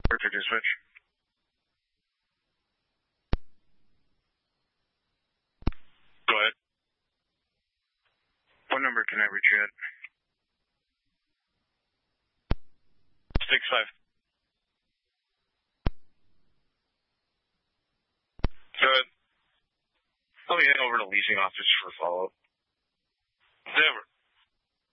Perfect dispatch. Go ahead. What number can I reach you at? 6-5. Go ahead. Let me head over to leasing office for follow-up.